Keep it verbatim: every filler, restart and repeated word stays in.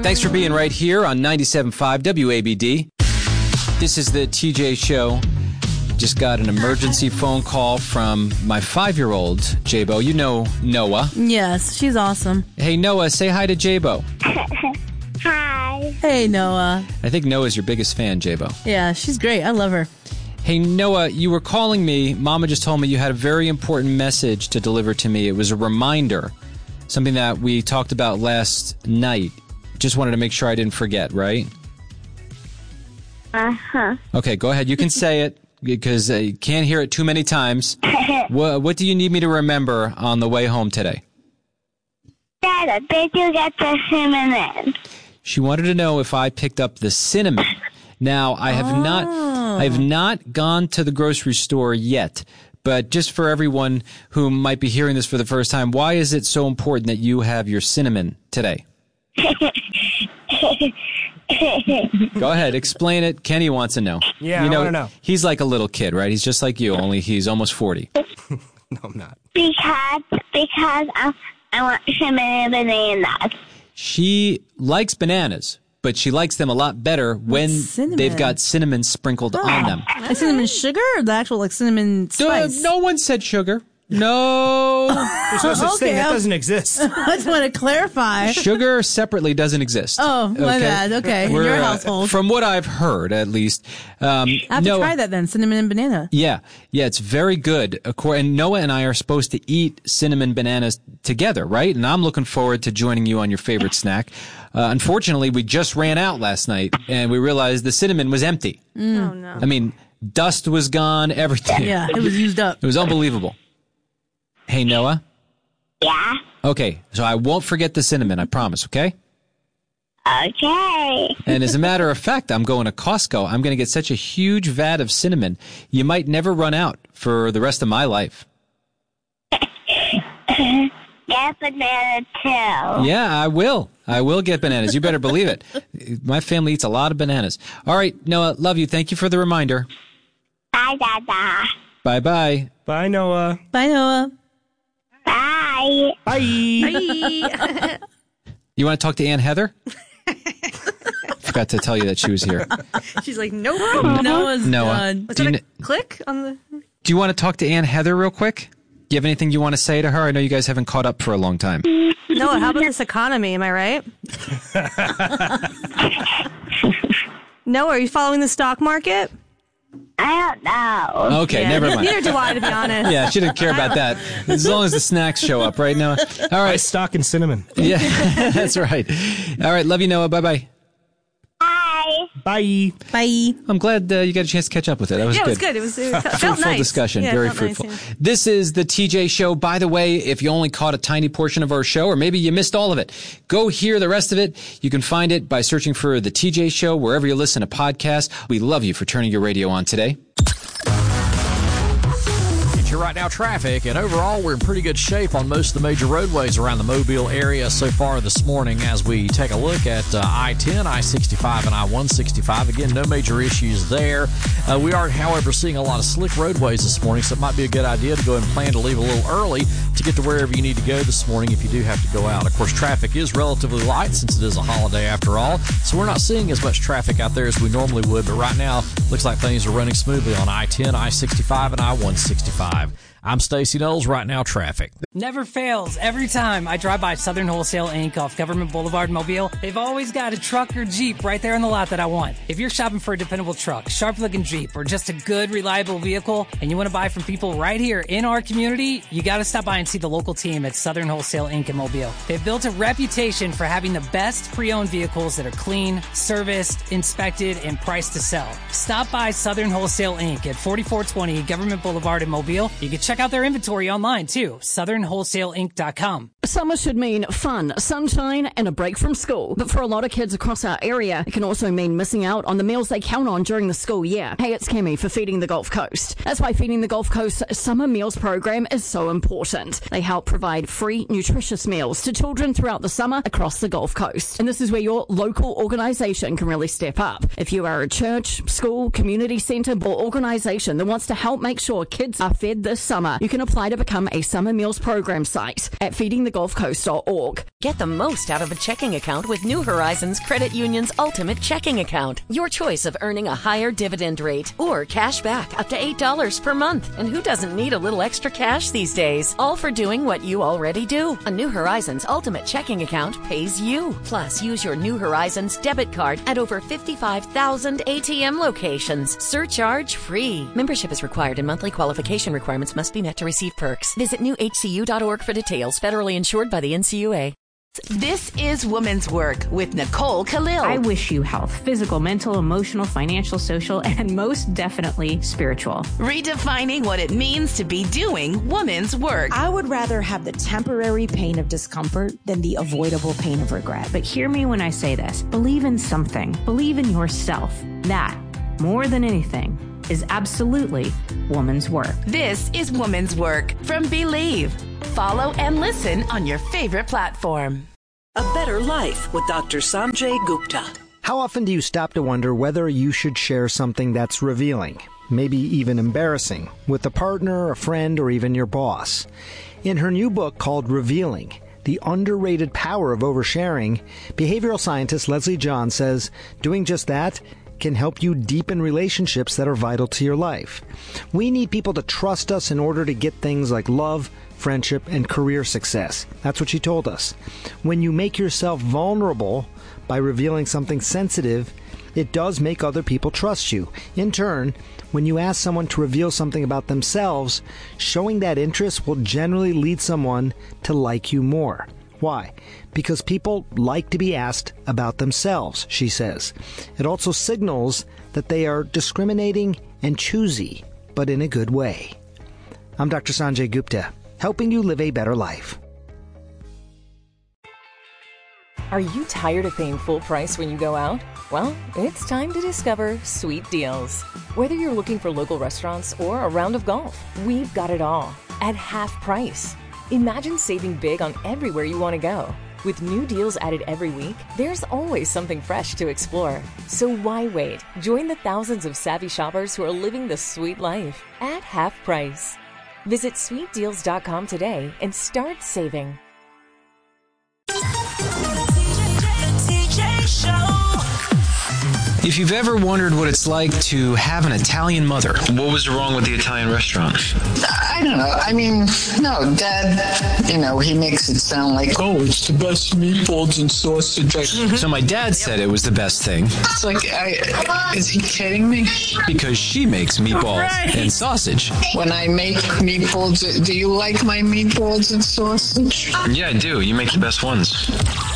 Thanks for being right here on ninety-seven point five W A B D. This is the T J Show. Just got an emergency phone call from my five-year-old, Jabo. You know Noah. Yes, she's awesome. Hey, Noah, say hi to Jabo. Hi. Hey, Noah. I think Noah's your biggest fan, Jabo. Yeah, she's great. I love her. Hey, Noah, you were calling me. Mama just told me you had a very important message to deliver to me. It was a reminder, something that we talked about last night. Just wanted to make sure I didn't forget, right? Uh-huh. Okay, go ahead. You can say it because I can't hear it too many times. what, what do you need me to remember on the way home today? Dada, did you get the cinnamon? She wanted to know if I picked up the cinnamon. Now, I have Oh. not I have not gone to the grocery store yet, but just for everyone who might be hearing this for the first time, why is it so important that you have your cinnamon today? Go ahead, explain it. Kenny wants to know. Yeah, you know, I want to know. He's like a little kid, right? He's just like you, only he's almost forty. No, I'm not. Because, because I, I want cinnamon bananas. She likes bananas, but she likes them a lot better when cinnamon? they've got cinnamon sprinkled on them. Like cinnamon sugar or the actual like cinnamon Duh, spice? no one said sugar. No. There's no such Okay, thing. That I'll- doesn't exsix. I just want to clarify. Sugar separately doesn't exist. Oh, my bad. Okay, in We're, your uh, household. From what I've heard, at least. Um, I have Noah, to try that then, cinnamon and banana. Yeah, yeah, it's very good. Acco- And Noah and I are supposed to eat cinnamon bananas together, right? And I'm looking forward to joining you on your favorite snack. Uh, unfortunately, we just ran out last night, and we realized the cinnamon was empty. Oh, no. I mean, dust was gone, everything. Yeah, it was used up. It was unbelievable. Hey, Noah? Yeah? Okay, so I won't forget the cinnamon, I promise, okay? Okay. And as a matter of fact, I'm going to Costco. I'm going to get such a huge vat of cinnamon, you might never run out for the rest of my life. Get banana too. Yeah, I will. I will get bananas. You better believe it. My family eats a lot of bananas. All right, Noah, love you. Thank you for the reminder. Bye, Dada. Bye-bye. Bye, Noah. Bye, Noah. Bye. Bye. Bye. You want to talk to Aunt Heather? Forgot to tell you that she was here. She's like, nope. Noah's Noah. done. Was Do you, that a kn- click on the... do you want to talk to Aunt Heather real quick? Do you have anything you want to say to her? I know you guys haven't caught up for a long time. Noah, how about this economy? Am I right? Noah, are you following the stock market? I don't know. Okay, Yeah, never mind. Neither do I, to be honest. Yeah, she didn't care about that. As long as the snacks show up, right, Noah? All I right. stock in cinnamon. Yeah, that's right. All right, love you, Noah. Bye-bye. Bye. Bye. Bye. I'm glad uh, you got a chance to catch up with it. That was Yeah, it good. was good. It was it felt Fruitful nice. discussion. Yeah, it Very felt nice, fruitful. yeah. This is the T J Show. By the way, if you only caught a tiny portion of our show, or maybe you missed all of it, go hear the rest of it. You can find it by searching for the T J Show wherever you listen to podcasts. We love you for turning your radio on today. Your right now traffic, and overall we're in pretty good shape on most of the major roadways around the Mobile area so far this morning as we take a look at uh, I ten, I sixty-five, and I one sixty-five. Again, no major issues there. Uh, we are, however, seeing a lot of slick roadways this morning, so it might be a good idea to go ahead and plan to leave a little early to get to wherever you need to go this morning if you do have to go out. Of course, traffic is relatively light since it is a holiday after all, so we're not seeing as much traffic out there as we normally would, but right now looks like things are running smoothly on I ten, I sixty-five, and I one sixty-five. I'm Stacey Knowles. Right now, traffic. Never fails. Every time I drive by Southern Wholesale Incorporated off Government Boulevard, Mobile, they've always got a truck or Jeep right there in the lot that I want. If you're shopping for a dependable truck, sharp-looking Jeep, or just a good, reliable vehicle, and you want to buy from people right here in our community, you got to stop by and see the local team at Southern Wholesale Incorporated in Mobile. They've built a reputation for having the best pre-owned vehicles that are clean, serviced, inspected, and priced to sell. Stop by Southern Wholesale Incorporated at forty-four twenty Government Boulevard in Mobile. You can check out their inventory online too, southern wholesale inc dot com. Summer should mean fun, sunshine, and a break from school. But for a lot of kids across our area, it can also mean missing out on the meals they count on during the school year. Hey, it's Kemi for Feeding the Gulf Coast. That's why Feeding the Gulf Coast Summer Meals program is so important. They help provide free, nutritious meals to children throughout the summer across the Gulf Coast. And this is where your local organization can really step up. If you are a church, school, community center, or organization that wants to help make sure kids are fed this summer, summer. You can apply to become a Summer Meals Program site at feeding the gulf coast dot org. Get the most out of a checking account with New Horizons Credit Union's Ultimate Checking Account. Your choice of earning a higher dividend rate or cash back up to eight dollars per month. And who doesn't need a little extra cash these days? All for doing what you already do. A New Horizons Ultimate Checking Account pays you. Plus, use your New Horizons debit card at over fifty-five thousand A T M locations. Surcharge free. Membership is required and monthly qualification requirements must be met to receive perks. Visit new H C U dot org for details. Federally insured by the N C U A. This is Women's Work with Nicole Khalil. I wish you health, physical, mental, emotional, financial, social, and most definitely spiritual. Redefining what it means to be doing women's work. I would rather have the temporary pain of discomfort than the avoidable pain of regret. But hear me when I say this. Believe in something. Believe in yourself. That, more than anything, is absolutely woman's work. This is Woman's Work from Believe. Follow and listen on your favorite platform. A Better Life with Doctor Sanjay Gupta. How often do you stop to wonder whether you should share something that's revealing, maybe even embarrassing, with a partner, a friend, or even your boss? In her new book called Revealing, The Underrated Power of Oversharing, behavioral scientist Leslie John says doing just that can help you deepen relationships that are vital to your life. We need people to trust us in order to get things like love, friendship, and career success. That's what she told us. When you make yourself vulnerable by revealing something sensitive, it does make other people trust you. In turn, when you ask someone to reveal something about themselves, showing that interest will generally lead someone to like you more. Why? Because people like to be asked about themselves, she says. It also signals that they are discriminating and choosy, but in a good way. I'm Doctor Sanjay Gupta, helping you live a better life. Are you tired of paying full price when you go out? Well, it's time to discover Sweet Deals. Whether you're looking for local restaurants or a round of golf, we've got it all at half price. Imagine saving big on everywhere you want to go. With new deals added every week, there's always something fresh to explore. So why wait? Join the thousands of savvy shoppers who are living the sweet life at half price. Visit sweet deals dot com today and start saving. If you've ever wondered what it's like to have an Italian mother, what was wrong with the Italian restaurant? I don't know. I mean, no, Dad, you know, he makes it sound like, oh, it's the best meatballs and sausage. So my dad said it was the best thing. It's like, I, is he kidding me? Because she makes meatballs right. and sausage. When I make meatballs, do you like my meatballs and sausage? Yeah, I do. You make the best ones.